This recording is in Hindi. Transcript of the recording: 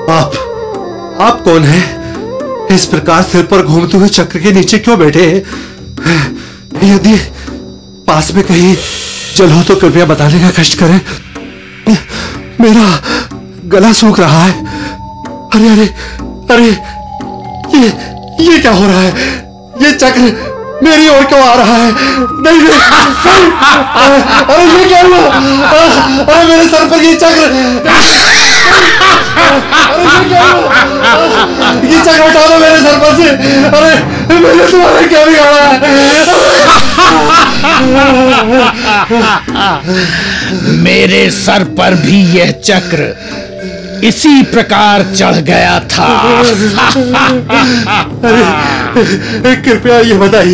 आप कौन हैं? इस प्रकार सिर पर घूमते हुए चक्र के नीचे क्यों बैठे हैं? यदि पास में कहीं जल हो तो कृपया बताने का कष्ट करें। मेरा गला सूख रहा है। अरे अरे अरे, ये क्या हो रहा है? ये चक्र मेरी ओर क्यों आ रहा है? नहीं नहीं, अरे ये क्या हुआ? अरे मेरे सर पर ये चक्र, अरे ये क्या हुआ? ये चक्र हटा दो मेरे सर पर से। अरे मैंने तुम्हारा क्या बिगाड़ा है? मेरे सर पर भी यह चक्र इसी प्रकार चढ़ गया था। अरे कृपया ये बताइए